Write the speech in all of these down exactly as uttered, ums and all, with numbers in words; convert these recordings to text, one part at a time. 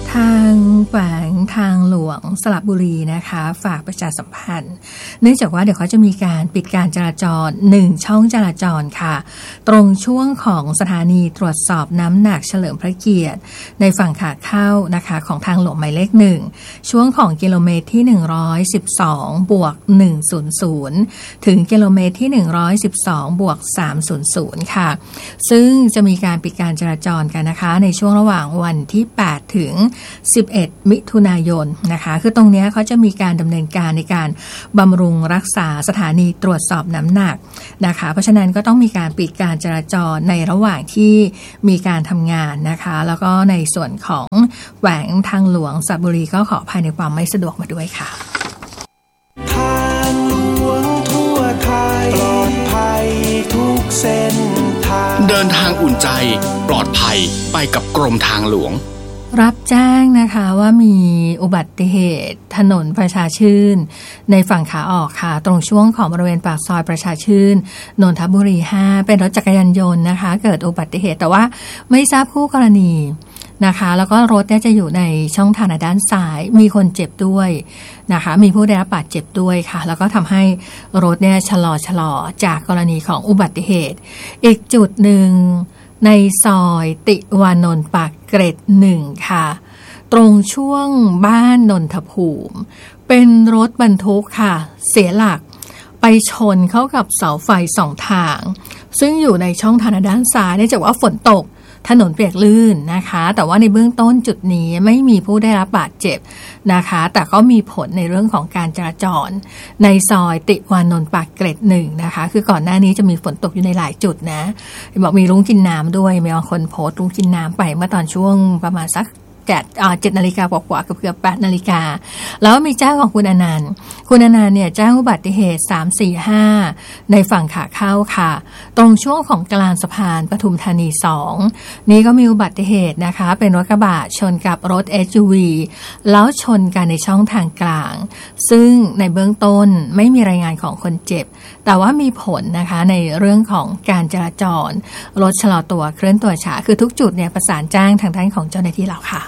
ทางแขวงทางหลวงสระบุรีนะคะฝากประชาสัมพันธ์เนื่องจากว่าเดี๋ยวเขาจะมีการปิดการจราจรหนึ่งช่องจราจรค่ะตรงช่วงของสถานีตรวจสอบน้ำหนักเฉลิมพระเกียรติในฝั่งขาเข้านะคะของทางหลวงหมายเลขหนึ่งช่วงของกิโลเมตรที่หนึ่งร้อยสิบสองบวกหนึ่งร้อยถึงกิโลเมตรที่หนึ่งร้อยสิบสองบวกสามร้อยค่ะซึ่งจะมีการปิดการจราจรกันนะคะในช่วงระหว่างวันที่แปดถึงสิบเอ็ดมิถุนายนนะคะคือตรงนี้เขาจะมีการดำเนินการในการบำรุงรักษาสถานีตรวจสอบน้ำหนักนะคะเพราะฉะนั้นก็ต้องมีการปิดการจราจรในระหว่างที่มีการทำงานนะคะแล้วก็ในส่วนของแขวงทางหลวงสระบุรีก็ขออภัยในความไม่สะดวกมาด้วยค่ะทางหลวงทั่วไทยปลอดภัยทุกเส้นทางเดินทางอุ่นใจปลอดภัยไปกับกรมทางหลวงรับแจ้งนะคะว่ามีอุบัติเหตุถนนประชาชื่นในฝั่งขาออกค่ะตรงช่วงของบริเวณปากซอยประชาชื่นนนทบุรีห้าเป็นรถจักรยานยนต์นะคะเกิดอุบัติเหตุแต่ว่าไม่ทราบคู่กรณีนะคะแล้วก็รถเนี่ยจะอยู่ในช่องทางด้านซ้ายมีคนเจ็บด้วยนะคะมีผู้ได้รับบาดเจ็บด้วยค่ะแล้วก็ทำให้รถเนี่ยชะลอชะลอจากกรณีของอุบัติเหตุอีกจุดหนึ่งในซอยติวานนท์ปากเกร็ดหนึ่งค่ะตรงช่วงบ้านนนทภูมิเป็นรถบรรทุกค่ะเสียหลักไปชนเข้ากับเสาไฟสองทางซึ่งอยู่ในช่องทางด้านซ้ายเนื่องจากว่าฝนตกถนนเปียกลื่นนะคะแต่ว่าในเบื้องต้นจุดนี้ไม่มีผู้ได้รับบาดเจ็บนะคะแต่ก็มีผลในเรื่องของการจราจรในซอยติวานนท์ปากเกร็ดหนึ่งนะคะคือก่อนหน้านี้จะมีฝนตกอยู่ในหลายจุดนะบอกมีรุ้งกินน้ำด้วยมีบางคนโพสต์รุ้งกินน้ำไปเมื่อตอนช่วงประมาณสักเจ็ดนาฬิกากว่าๆเกือบแปดนาฬิกาแล้วมีแจ้งของคุณอนันต์คุณอนันต์เนี่ยแจ้งอุบัติเหตุสาม สี่ ห้าในฝั่งขาเข้าค่ะตรงช่วงของกลางสะพานปทุมธานีสองนี้ก็มีอุบัติเหตุนะคะเป็นรถกระบะชนกับรถ เอส ยู วี แล้วชนกันในช่องทางกลางซึ่งในเบื้องต้นไม่มีรายงานของคนเจ็บแต่ว่ามีผลนะคะในเรื่องของการจราจรรถชะลอตัวเคลื่อนตัวช้าคือทุกจุดเนี่ยประสานแจ้งทางด้านของเจ้าหน้าที่เราค่ะ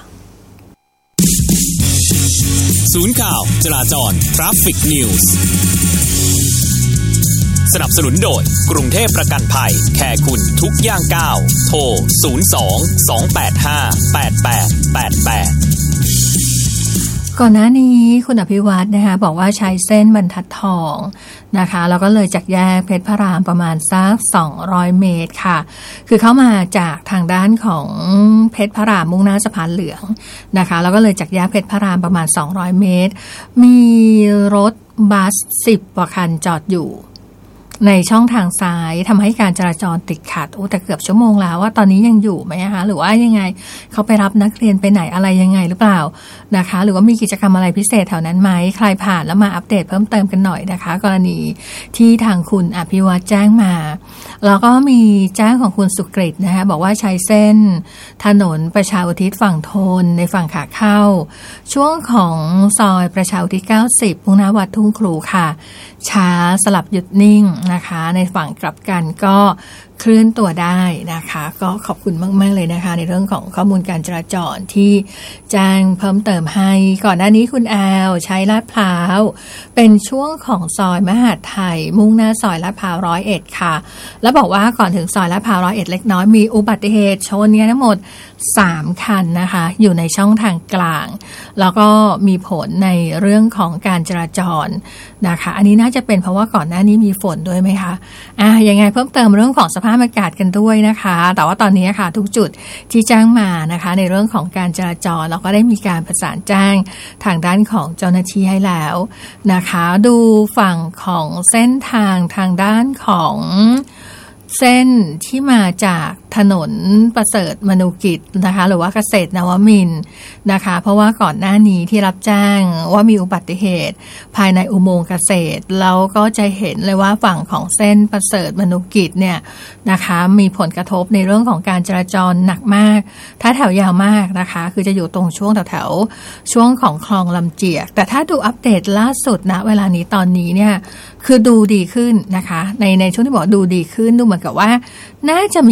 ศูนย์ข่าวจราจร Traffic News สนับสนุนโดยกรุงเทพประกันภัยแค่คุณทุกย่างก้าวโทรศูนย์ สอง สอง แปด ห้า แปด แปด แปด แปดก่อนหน้านี้คุณอภิวัฒน์นะคะบอกว่าใช้เส้นบรรทัดทองนะคะแล้วก็เลยจากแยกเพชรพระรามประมาณสักสองร้อยเมตรค่ะคือเข้ามาจากทางด้านของเพชรพระรามมุ่งหน้าสะพานเหลืองนะคะแล้วก็เลยจากแยกเพชรพระรามประมาณสองร้อยเมตรมีรถบัสสิบกว่าคันจอดอยู่ในช่องทางซ้ายทำให้การจราจรติดขัดโอ้แต่เกือบชั่วโมงแล้วว่าตอนนี้ยังอยู่ไหมคะหรือว่ายังไงเขาไปรับนักเรียนไปไหนอะไรยังไงหรือเปล่านะคะหรือว่ามีกิจกรรมอะไรพิเศษแถวนั้นไหมใครผ่านแล้วมาอัปเดตเพิ่มเติมกันหน่อยนะคะกรณีที่ทางคุณอภิวัฒน์แจ้งมาแล้วก็มีแจ้งของคุณสุกฤตนะคะบอกว่าใช้เส้นถนนประชาอุทิศฝั่งทนในฝั่งขาเข้าช่วงของซอยประชาอุทิศเก้าสิบมุ่งหน้าวัดทุ่งครูค่ะช้าสลับหยุดนิ่งนะคะในฝั่งกลับกันก็เคลื่อนตัวได้นะคะก็ขอบคุณมากๆเลยนะคะในเรื่องของข้อมูลการจราจรที่แจ้งเพิ่มเติมให้ก่อนหน้านี้คุณแอลใช้ลาดพร้าวเป็นช่วงของซอยมหาดไทยมุ่งหน้าซอยลาดพร้าวร้อยเอ็ดค่ะแล้วบอกว่าก่อนถึงซอยลาดพร้าวร้อยเอ็ดเล็กน้อยมีอุบัติเหตุชนกันทั้งหมดสามคันนะคะอยู่ในช่องทางกลางแล้วก็มีผลในเรื่องของการจราจรนะคะอันนี้น่าจะเป็นเพราะว่าก่อนหน้านี้มีฝนด้วยไหมคะอ่ะยังไงเพิ่มเติมเรื่องของสภาพอากาศกันด้วยนะคะแต่ว่าตอนนี้ค่ะทุกจุดที่แจ้งมานะคะในเรื่องของการจราจรเราก็ได้มีการประสานแจ้งทางด้านของเจ้าหน้าที่ให้แล้วนะคะดูฝั่งของเส้นทางทางด้านของเส้นที่มาจากถนนประเสริฐมนูกิจนะคะหรือว่าเกษตรนวมินทร์นะคะเพราะว่าก่อนหน้านี้ที่รับแจ้งว่ามีอุบัติเหตุภายในอุโมงค์เกษตรแล้วก็จะเห็นเลยว่าฝั่งของเส้นประเสริฐมนูกิจเนี่ยนะคะมีผลกระทบในเรื่องของการจราจรหนักมากถ้าแถวยาวมากนะคะคือจะอยู่ตรงช่วงแถวๆช่วงของคลองลำเจียกแต่ถ้าดูอัปเดตล่าสุดนะเวลานี้ตอนนี้เนี่ยคือดูดีขึ้นนะคะในในช่วงที่บอกดูดีขึ้นดูเหมือนกับว่าน่าจะมีการดำเนิน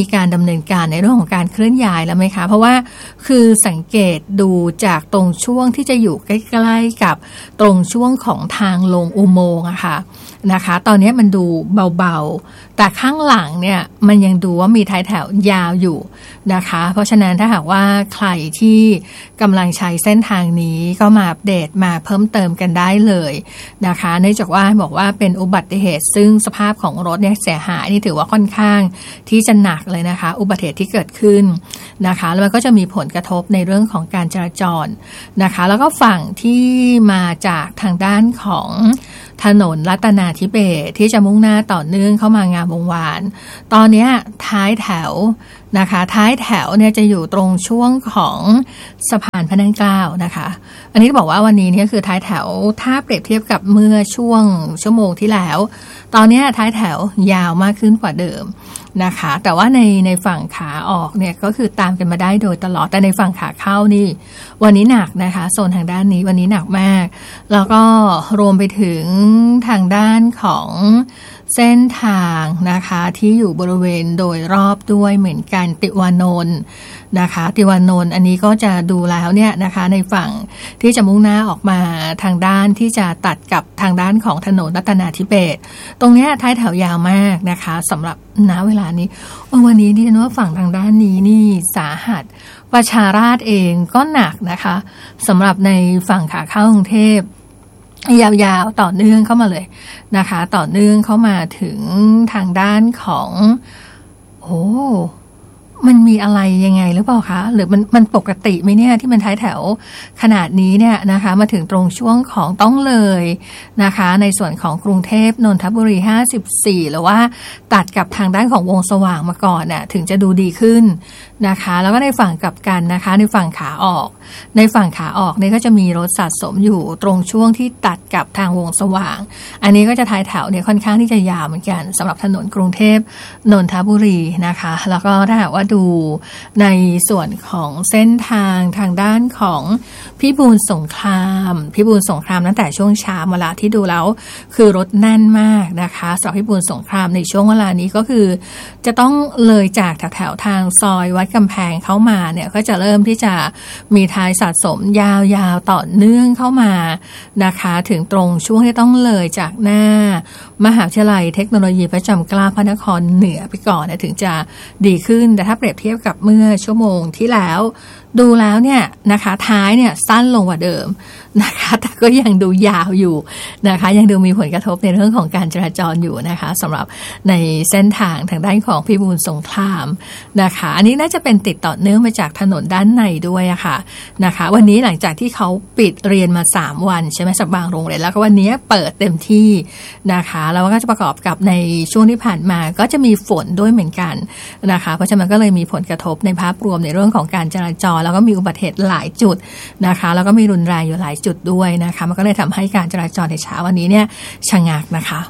นินการในเรื่องของการเคลื่อนย้ายแล้วไหมคะเพราะว่าคือสังเกตดูจากตรงช่วงที่จะอยู่ใกล้ๆกับตรงช่วงของทางลงอุโมงค์อะค่ะนะคะตอนนี้มันดูเบาๆแต่ข้างหลังเนี่ยมันยังดูว่ามีท้ายแถวยาวอยู่นะคะเพราะฉะนั้นถ้าหากว่าใครที่กำลังใช้เส้นทางนี้ก็มาอัปเดตมาเพิ่มเติมกันได้เลยนะคะเนื่องจากว่าบอกว่าเป็นอุบัติเหตุซึ่งสภาพของรถเนี่ยเสียหายนี่ถือว่าค่อนข้างที่จะหนักเลยนะคะอุบัติเหตุที่เกิดขึ้นนะคะแล้วมันก็จะมีผลกระทบในเรื่องของการจราจรนะคะแล้วก็ฝั่งที่มาจากทางด้านของถนนรัตนาธิเบศรที่จะมุ่งหน้าต่อเนื่องเข้ามางามวงวานตอนนี้ท้ายแถวนะคะท้ายแถวเนี่ยจะอยู่ตรงช่วงของสะพานพระนั่งเกล้านะคะอันนี้บอกว่าวันนี้เนี่ยคือท้ายแถวถ้าเปรียบเทียบกับเมื่อช่วงชั่วโมงที่แล้วตอนนี้ท้ายแถวยาวมากขึ้นกว่าเดิมนะคะแต่ว่าในในฝั่งขาออกเนี่ยก็คือตามกันมาได้โดยตลอดแต่ในฝั่งขาเข้านี่วันนี้หนักนะคะโซนทางด้านนี้วันนี้หนักมากแล้วก็รวมไปถึงทางด้านของเส้นทางนะคะที่อยู่บริเวณโดยรอบด้วยเหมือนกันติวานนท์นะคะติวานนท์อันนี้ก็จะดูแล้วเนี่ยนะคะในฝั่งที่จะมุ่งหน้าออกมาทางด้านที่จะตัดกับทางด้านของถนนรัตนาธิเบศรตรงนี้ท้ายแถวยาวมากนะคะสำหรับณเวลานี้วันนี้ดิฉันว่าฝั่งทางด้านนี้นี่สาหัสประชาราษฎร์เองก็หนักนะคะสำหรับในฝั่งขาเข้ากรุงเทพยาวๆต่อเนื่องเข้ามาเลยนะคะต่อเนื่องเข้ามาถึงทางด้านของโอ้มันมีอะไรยังไงหรือเปล่าคะหรือมันมันปกติไหมเนี่ยที่มันท้ายแถวขนาดนี้เนี่ยนะคะมาถึงตรงช่วงของต้องเลยนะคะในส่วนของกรุงเทพนนทบุรีห้าสิบสี่หรือว่าตัดกับทางด้านของวงสว่างมาก่อนน่ะถึงจะดูดีขึ้นนะคะแล้วก็ในฝั่งกลับกันนะคะในฝั่งขาออกในฝั่งขาออกเนี่ยก็จะมีรถสะสมอยู่ตรงช่วงที่ตัดกับทางวงสว่างอันนี้ก็จะท้ายแถวเนี่ยค่อนข้างที่จะยาวเหมือนกันสำหรับถนนกรุงเทพนนทบุรีนะคะแล้วก็ถ้าหากว่าดูในส่วนของเส้นทางทางด้านของพิบูลสงครามพิบูลสงครามตั้งแต่ช่วงเช้าเวลาที่ดูแล้วคือรถแน่นมากนะคะสำหรับพิบูลสงครามในช่วงเวลานี้ก็คือจะต้องเลยจากแถวๆทางซอยวัดกำแพงเข้ามาเนี่ยก็จะเริ่มที่จะมีท้ายสะสมยาวๆต่อเนื่องเข้ามานะคะถึงตรงช่วงที่ต้องเลยจากหน้ามหาวิทยาลัยเทคโนโลยีพระจอมเกล้าพระนครเหนือไปก่อนเนี่ยถึงจะดีขึ้นแต่ถ้าเปรียบเทียบกับเมื่อชั่วโมงที่แล้วดูแล้วเนี่ยนะคะท้ายเนี่ยสั้นลงกว่าเดิมนะคะแต่ก็ยังดูยาวอยู่นะคะยังดูมีผลกระทบในเรื่องของการจราจรอยู่นะคะสำหรับในเส้นทางทางด้านของพิบูลสงครามนะคะอันนี้น่าจะเป็นติดต่อเนื่องมาจากถนนด้านในด้วยอะค่ะนะคะวันนี้หลังจากที่เขาปิดเรียนมาสามวันใช่ไหมสักบางโรงเรียนแล้วก็วันนี้เปิดเต็มที่นะคะแล้วก็จะประกอบกับในช่วงที่ผ่านมาก็จะมีฝนด้วยเหมือนกันนะคะเพราะฉะนั้นก็เลยมีผลกระทบในภาพรวมในเรื่องของการจราจรแล้วก็มีอุบัติเหตุหลายจุดนะคะแล้วก็มีรุนแรงอยู่หลายจุดด้วยนะคะมันก็เลยทำให้การจราจรในเช้าวันนี้เนี่ยชะงักนะคะ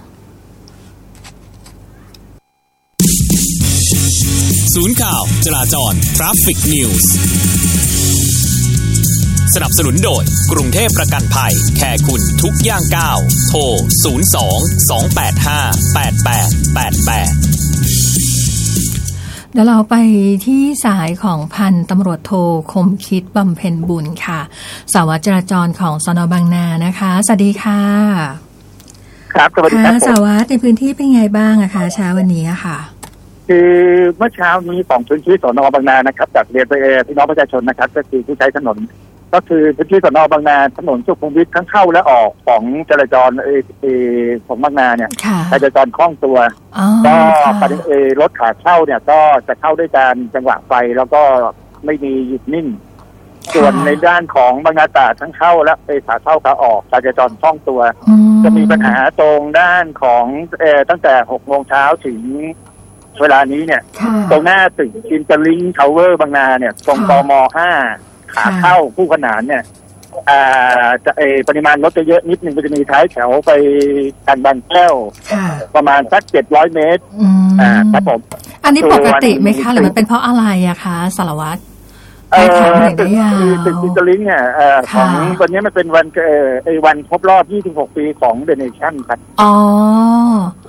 ศูนย์ข่าวจราจร Traffic News สนับสนุนโดยกรุงเทพประกันภัยแค่คุณทุกย่างก้าวโทรศูนย์ สอง สอง แปด ห้า แปด แปด แปด แปดเดี๋ยวเราไปที่สายของพันตำรวจโทคมคิดบำเพ็ญบุญค่ะสารวัตรจราจรของสน.บางนานะคะสวัสดีค่ะครับสวัสดีครับสารวัตรในพื้นที่เป็นไงบ้างอะคะเช้าวันนี้อะค่ะคือเมื่อเช้านี้ของพื้นที่สน.บางนานะครับจากเรียนไปพี่น้องประชาชนนะครับก็คือผู้ใช้ถนนก็คือพื้นที่สน.บางนาถนนสุขุมวิททั้งเข้าและออกของจราจรเอเอของบางนาเนี่ยจราจรคล่องตัวก็รถขาเข้าเนี่ยก็จะเข้าด้วยการจังหวะไฟแล้วก็ไม่มีหยุดนิ่งส่วนในด้านของบางนาตราดทั้งเข้าและไปขาเข้าขาออกจราจรคล่องตัวจะมีปัญหาตรงด้านของเอตั้งแต่หกโมงเช้าถึงเวลานี้เนี่ยตรงหน้าตึกอินเตอร์ลิงค์ทาวเวอร์บางนาเนี่ยตรงกม.ห้าขาเข้าคู่ขนานเนี่ยจะเอปริมาณรถจะเยอะนิดนึงก็จะมีท้ายแถวไปกันบางแก้วประมาณสักเจ็ดร้อยเมตรอ่าครับผมอันนี้ปกติไหมคะหรือมันเป็นเพราะอะไรอะคะสารวัตรเออตึกตึกอินเตอร์ลิงค์เนี่ยของวันนี้มันเป็นวันเออไอวันครบรอบยี่สิบหกปีของเดอะเนชั่นครับอ๋อ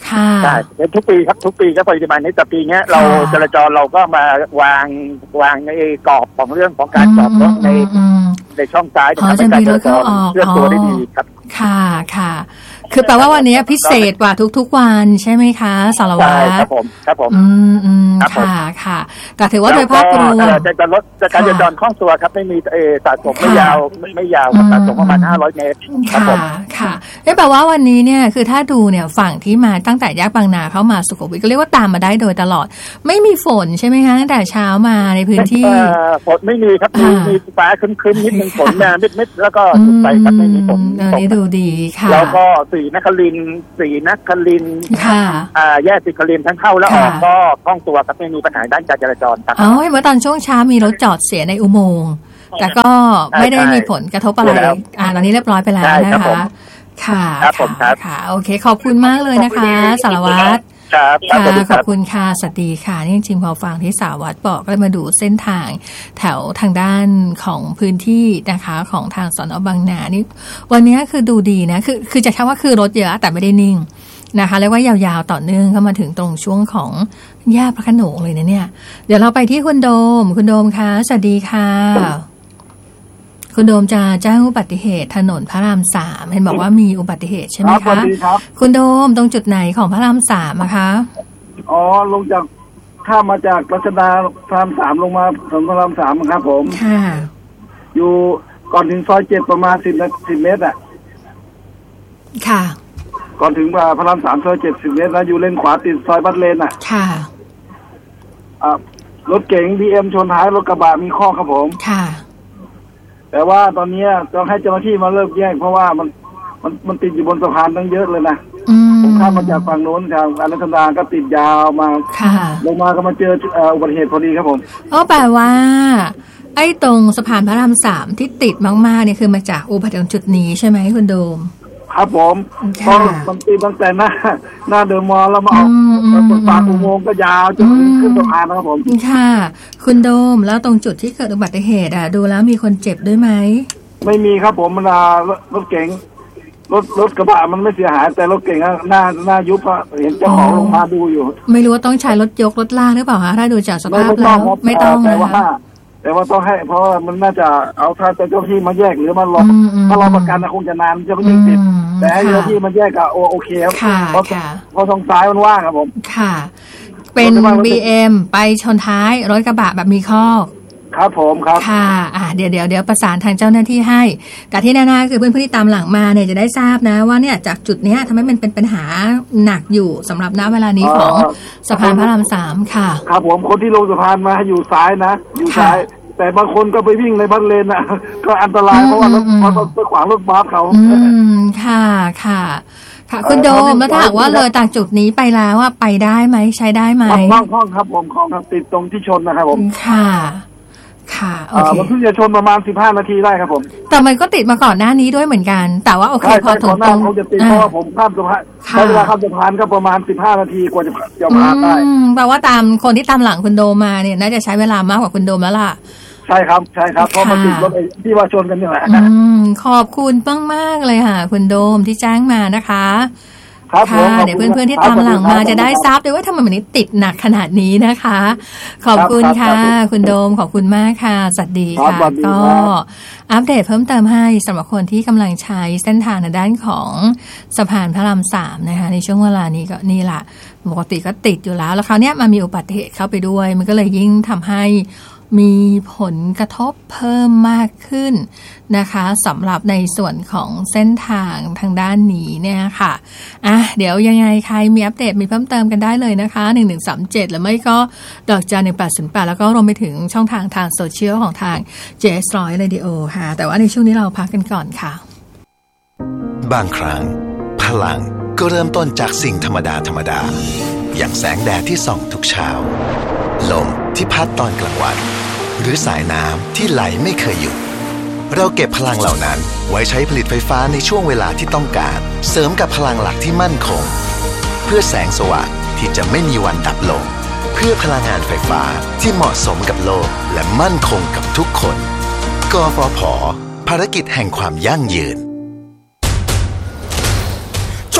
ค่ะใช่ทุกปีครับทุกปีก็ปฏิบัติในแต่ปีนี้เราจราจรเราก็มาวางวางในกรอบของเรื่องของการจอดรถในในช่องซ้ายนะครับให้การจราจรเคลื่อนตัวได้ดีครับค่ะค่ะคือแปลว่าวันนี้พิเศษกว่าทุกๆวันใช่ไหมคะสารวัตรใช่ครับผมครับผมอืมอืมค่ะค่ะก็ถือว่าโดยภาพรวมจะรถจะการจราจรคล่องตัวครับไม่มีเอสะสมไม่ยาวไม่ยาวสะสมประมาณห้าร้อยเมตรครับผมค่ะแปลว่าวันนี้เนี่ยคือถ้าดูเนี่ยฝั่งที่มาตั้งแต่แยกบางนาเข้ามาสุขุมวิทก็เรียกว่าตามมาได้โดยตลอดไม่มีฝนใช่ไหมคะตั้งแต่เช้ามาในพื้นที่ฝนไม่มีครับมีมีฟ้าครึ้มๆนิดนึงฝนมาเม็ดๆแล้วก็ไปครับไม่มีฝนตอนนี้ดูดีค่ะแล้วก็สีนครินทร์สีนครินทร์ค่ะอ่าแยกสีนครินทร์ทั้งเข้าและออกก็คล่องตัวครับไม่มีปัญหาด้านการจราจรครับอ๋อเห็นว่าตอนช่วงเช้ามีรถจอดเสียในอุโมงค์แต่ก็ไม่ได้มีผลกระทบอะไรอ่าตอนนี้เรียบร้อยไปแล้วนะคะค่ะครับผมครับค่ะโอเคขอบคุณมากเลยนะคะสารวัตรครับค่ะขอบคุณค่ะสวัสดีค่ะนี่จริงๆพอฟังที่สารวัตรบอกก็เลยมาดูเส้นทางแถวทางด้านของพื้นที่นะคะของทางสน.บางนานี่วันนี้คือดูดีนะคือคือจะแค่ว่าคือรถเยอะแต่ไม่ได้นิ่งนะคะเรียกว่ายาวๆต่อเนื่องเข้ามาถึงตรงช่วงของแยกพระโขนงเลยนะเนี่ยเดี๋ยวเราไปที่คุณโดมคุณโดมคะสวัสดีค่ะคุณโดมจะแจ้งอุบัติเหตุถนนพระรามสามเห็นบอกว่ามีอุบัติเหตุใช่ไหมคะคุณโดมตรงจุดไหนของพระรามสามอะคะอ๋อลงจากข้ามมาจากรัชดาพระรามสามลงมาถนนพระรามสามครับผมค่ะอยู่ก่อนถึงซอยเจ็ดประมาณสิบสิบเมตรอะค่ะก่อนถึงพระรามสามซอยเจ็ดสิบเมตรแล้วอยู่เลนขวาติดซอยบัดเลนอะค่ะอ่ารถเก๋งบีเอ็มชนท้ายรถกระบะมีข้อครับผมค่ะแต่ว่าตอนนี้ต้องให้เจ้าหน้าที่มาเลิกแยกเพราะว่ามันมันมันติดอยู่บนสะพานตั้งเยอะเลยนะผมข้ามมาจากฝั่งโน้นทางอนันทนาก็ติดยาวมาลงมาก็มาเจออุบัติเหตุพอดีครับผมอ๋อแปลว่าไอ้ตรงสะพานพระรามสามที่ติดมากๆเนี่ยคือมาจากอุบัติเหตุจุดนี้ใช่ไหมคุณโดมครับผมเพราะมันตีตั้งแต่หน้าหน้าเดอะมอลล์แล้วมาออกตรงปากอุโมงค์ก็ยาวจนขึ้นสะพานนะครับผมค่ะคุณโดมแล้วตรงจุดที่เกิดอุบัติเหตุอ่ะดูแล้วมีคนเจ็บด้วยไหมไม่มีครับผมมันรถเก๋งรถรถกระบะมันไม่เสียหายแต่รถเก๋งหน้าหน้ายุบเห็นเจ้าของลงมาดูอยู่ไม่รู้ว่าต้องใช้รถยกรถลากหรือเปล่าคะถ้าดูจากสภาพแล้วไม่ต้องนะคะแต่ว่าต้องให้เพราะว่ามันน่าจะเอาถ้าเจ้าหน้าที่มาแยกหรือมันรอถ้าเราประกันคงจะนานจะก็ยิ่งติดแต่ให้เจ้าหน้าที่มาแยกก็โอเคครับเพราะเพราะทางซ้ายมันว่างครับผมค่ะเป็น บี เอ็ม ไปชนท้ายรถกระบะแบบมีข้อครับผมครับค่ะอ่าเดี๋ยวเดี๋ยวเดี๋ยวประสานทางเจ้าหน้าที่ให้แต่ที่แน่ๆคือเพื่อนๆที่ตามหลังมาเนี่ยจะได้ทราบนะว่าเนี่ยจากจุดเนี้ยทำให้มันเป็นปัญหาหนักอยู่สำหรับณเวลานี้ของสะพานพระรามสามค่ะครับผมคนที่ลงสะพานมาอยู่ซ้ายนะอยู่ซ้ายแต่บางคนก็ไปวิ่งในบัสเลนอ่ะก็อันตรายเพราะว่ารถมันไปขวางรถบัสเขาอืมค่ะค่ะค่ะคุณโดมแล้วถ้าหากว่าเลยจากจุดนี้ไปแล้วว่าไปได้ไหมใช้ได้ไหมห้องห้องครับผมห้องติดตรงที่ชนนะครับผมค่ะค่ะโอเคมันเพิ่งจะชนประมาณสิบห้านาทีได้ครับผมแต่มันก็ติดมาก่อนหน้านี้ด้วยเหมือนกันแต่ว่าโอเคพอถึงตรงเขาจะติดเพราะว่าผมข้ามสะพานใช้เวลาข้ามสะพานก็ประมาณสิบห้านาทีกว่าจะจะผ่านได้แปลว่าตามคนที่ตามหลังคุณโดมมาเนี่ยน่าจะใช้เวลามากกว่าคุณโดมแล้วล่ะใช่ครับใช่ครับเพราะมันติดรถที่ว่าชนกันนี่แหละขอบคุณมากมากเลยค่ะคุณโดมที่แจ้งมานะคะค่ะเดี๋ยวเพื่อนๆที่ตามหลังมาจะได้ทราบด้วยว่าทำไมมันนี้ติดหนักขนาดนี้นะคะขอบคุณค่ะคุณโดมขอบคุณมากค่ะสวัสดีค่ะก็อัปเดตเพิ่มเติมให้สำหรับคนที่กำลังใช้เส้นทางในด้านของสะพานพระรามสามนะคะในช่วงเวลานี้ก็นี่แหละปกติก็ติดอยู่แล้วแล้วคราวนี้มันมีอุบัติเหตุเข้าไปด้วยมันก็เลยยิ่งทำให้มีผลกระทบเพิ่มมากขึ้นนะคะสำหรับในส่วนของเส้นทางทางด้านนี้เนี่ยค่ะอ่ะเดี๋ยวยังไงใครมีอัปเดตมีเพิ่มเติมกันได้เลยนะคะหนึ่งหนึ่งสามเจ็ดหรือไม่ก็ดอกจันหนึ่งแปดศูนย์แปดแล้วก็รวมไปถึงช่องทางทางโซเชียลของทาง เจ เอส หนึ่งร้อย Radio ค่ะแต่ว่าในช่วงนี้เราพักกันก่อนค่ะบางครั้งพลังก็เริ่มต้นจากสิ่งธรรมดาธรรมดาอย่างแสงแดดที่ส่องทุกเช้าลมที่พัดตอนกลางวันหรือสายน้ำที่ไหลไม่เคยหยุดเราเก็บพลังเหล่านั้นไว้ใช้ผลิตไฟฟ้าในช่วงเวลาที่ต้องการเสริมกับพลังหลักที่มั่นคงเพื่อแสงสว่างที่จะไม่มีวันดับลงเพื่อพลังงานไฟฟ้าที่เหมาะสมกับโลกและมั่นคงกับทุกคนกฟผ.ภารกิจแห่งความยั่งยืนช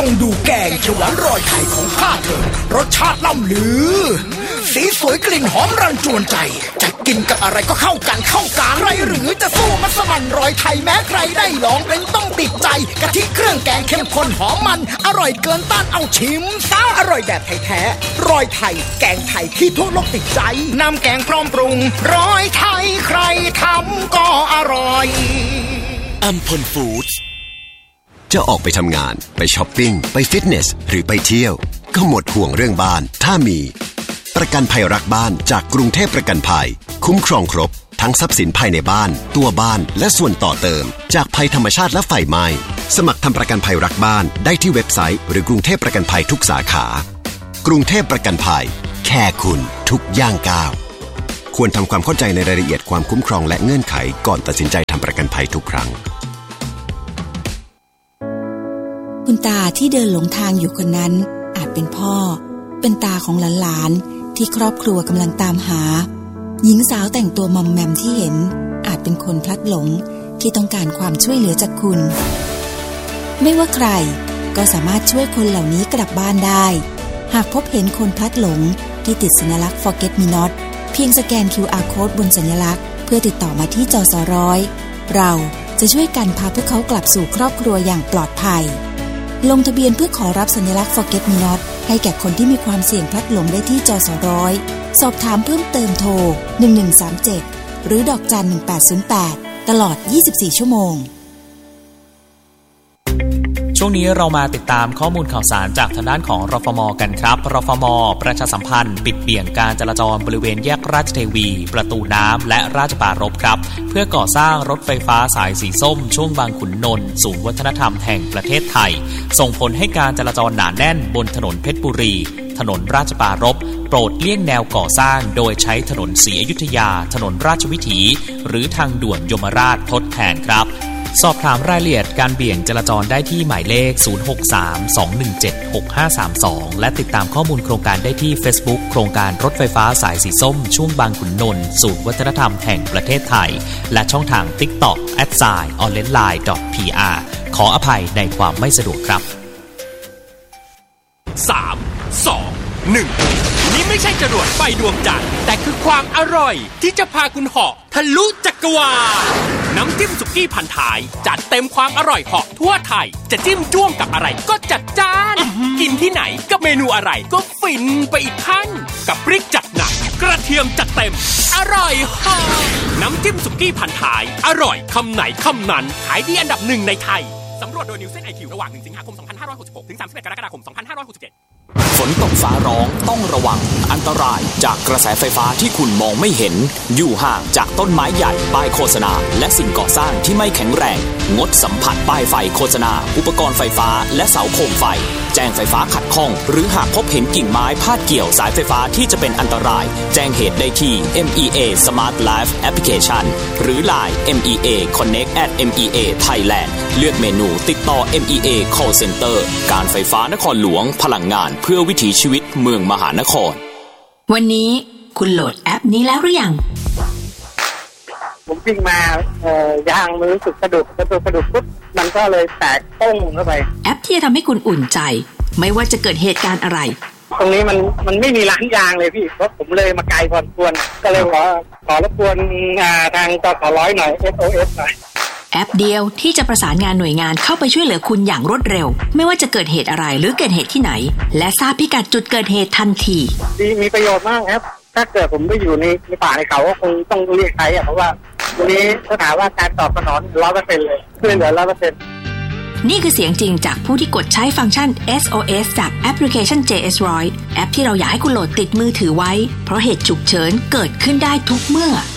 งดูแกงเขียวหวานรอยไข่ของข้าเถิดรสชาติล่ำลือสีสวยกลิ่นหอมรันจวนใจจะกินกับอะไรก็เข้ากันเข้ากันไรหรือจะสู้มัสมั่นรอยไทยแม้ใครได้ลองเป็นต้องติดใจกะทิเครื่องแกงเข้มข้นหอมมันอร่อยเกินต้านเอาชิมซะอร่อยแบบไทยแท้รอยไทยแกงไทยที่ทั่วโลกติดใจน้ำแกงพร้อมปรุงรอยไทยใครทำก็อร่อยอัมพลฟู้ดจะออกไปทำงานไปช้อปปิ้งไปฟิตเนสหรือไปเที่ยวก็หมดห่วงเรื่องบ้านถ้ามีประกันภัยรักบ้านจากกรุงเทพประกันภัยคุ้มครองครบทั้งทรัพย์สินภายในบ้านตัวบ้านและส่วนต่อเติมจากภัยธรรมชาติและไฟไหม้สมัครทำประกันภัยรักบ้านได้ที่เว็บไซต์หรือกรุงเทพประกันภัยทุกสาขากรุงเทพประกันภัยแค่คุณทุกย่างก้าวควรทำความเข้าใจในรายละเอียดความคุ้มครองและเงื่อนไขก่อนตัดสินใจทำประกันภัยทุกครั้งคุณตาที่เดินหลงทางอยู่คนนั้นอาจเป็นพ่อเป็นตาของหลานๆที่ครอบครัวกำลังตามหาหญิงสาวแต่งตัวมอมแมมที่เห็นอาจเป็นคนพลัดหลงที่ต้องการความช่วยเหลือจากคุณไม่ว่าใครก็สามารถช่วยคนเหล่านี้กลับบ้านได้หากพบเห็นคนพลัดหลงที่ติดสัญลักษณ์ Forget Me Not เพียงสแกน คิว อาร์ Code บนสัญลักษณ์เพื่อติดต่อมาที่จสร้อยเราจะช่วยกันพาพวกเขากลับสู่ครอบครัวอย่างปลอดภัยลงทะเบียนเพื่อขอรับสัญลักษณ์ Forget Me Not ให้แก่คนที่มีความเสี่ยงพลัดหลงได้ที่จสร้อยสอบถามเพิ่มเติมโทรหนึ่งหนึ่งสามเจ็ดหรือดอกจันหนึ่งแปดศูนย์แปดตลอดยี่สิบสี่ชั่วโมงช่วงนี้เรามาติดตามข้อมูลข่าวสารจากทางด้านของรฟม.กันครับรฟม.ประชาสัมพันธ์ปิดเบี่ยงการจราจรบริเวณแยกราชเทวีประตูน้ำและราชปรารภครับเพื่อก่อสร้างรถไฟฟ้าสายสีส้มช่วงบางขุนนนท์ศูนย์วัฒนธรรมแห่งประเทศไทยส่งผลให้การจราจรหนาแน่นบนถนนเพชรบุรีถนนราชปรารภโปรดเลี่ยงแนวก่อสร้างโดยใช้ถนนศรีอยุธยาถนนราชวิถีหรือทางด่วนยมราชทดแทนครับสอบถามรายละเอียดการเบี่ยงจราจรได้ที่หมายเลขศูนย์ หก สาม สอง หนึ่ง เจ็ด หก ห้า สาม สองและติดตามข้อมูลโครงการได้ที่ Facebook โครงการรถไฟฟ้าสายสีส้มช่วงบางขุนนนท์ศูนย์วัฒนธรรมแห่งประเทศไทยและช่องทาง TikTok แอท ไซน์ ออนไลน์ ดอท พี อาร์ ขออภัยในความไม่สะดวกครับสาม สอง หนึ่งนี่ไม่ใช่จรวดไฟดวงจันทร์แต่คือความอร่อยที่จะพาคุณเหาะทะลุจักรวาลน้ำจิ้มสุกี้พันท้ายจัดเต็มความอร่อยเหาะทั่วไทยจะจิ้มจ้วงกับอะไรก็จัดจ้านกินที่ไหนกับเมนูอะไรก็ฟินไปอีกขั้นกับพริกจัดหนักกระเทียมจัดเต็มอร่อยเหาะน้ำจิ้มสุกี้พันท้ายอร่อยคำไหนคำนั้นขายดีอันดับหนึ่งในไทยสำรวจโดยนิวเซน ไอ คิว ระหว่างหนึ่งสิงหาคมสองพันห้าร้อยหกสิบหกถึงสามสิบเอ็ดกรกฎาคมสองพันห้าร้อยหกสิบเจ็ดฝนตกฟ้าร้องต้องระวังอันตรายจากกระแสไฟฟ้าที่คุณมองไม่เห็นอยู่ห่างจากต้นไม้ใหญ่ป้ายโฆษณาและสิ่งก่อสร้างที่ไม่แข็งแรงงดสัมผัสป้ายไฟโฆษณาอุปกรณ์ไฟฟ้าและเสาโคมไฟแจ้งไฟฟ้าขัดข้องหรือหากพบเห็นกิ่งไม้พาดเกี่ยวสายไฟฟ้าที่จะเป็นอันตรายแจ้งเหตุได้ที่ เอ็ม อี เอ Smart Life Application หรือ ไลน์ เอ็ม อี เอ Connect at เอ็ม อี เอ Thailand เลือกเมนูติดต่อ เอ็ม อี เอ Call Center การไฟฟ้านครหลวงพลังงานเพื่อวิถีชีวิตเมืองมหานครวันนี้คุณโหลดแอปนี้แล้วหรือยังผมวิ่งมาเอ่อยางมือรู้สึกกระดุกกระดุกกระดุกปุ๊บมันก็เลยแตกต้งเข้าไปแอปที่จะทำให้คุณอุ่นใจไม่ว่าจะเกิดเหตุการณ์อะไรตรงนี้มันมันไม่มีร้านยางเลยพี่เพราะผมเลยมาไกลพอสมควรก็เลยขอขอรบกวนทางจสร้อยหน่อย เอส โอ เอส หน่อยแอปเดียวที่จะประสานงานหน่วยงานเข้าไปช่วยเหลือคุณอย่างรวดเร็วไม่ว่าจะเกิดเหตุอะไรหรือเกิดเหตุที่ไหนและทราบพิกัดจุดเกิดเหตุทันทีดีมีประโยชน์มากครับถ้าเกิดผมไม่อยู่ในในป่าในเขาก็คงต้องเรียกใช้อะเพราะว่าวันนี้ถ้าถามว่าการตอบสนอง ร้อยเปอร์เซ็นต์ เลยช่วยเหลือ ร้อยเปอร์เซ็นต์นี่คือเสียงจริงจากผู้ที่กดใช้ฟังก์ชัน เอส โอ เอส จากแอปพลิเคชัน เจ เอส ร้อย แอปที่เราอยากให้คุณโหลดติดมือถือไว้เพราะเหตุฉุกเฉินเกิดขึ้นได้ทุกเมื่อ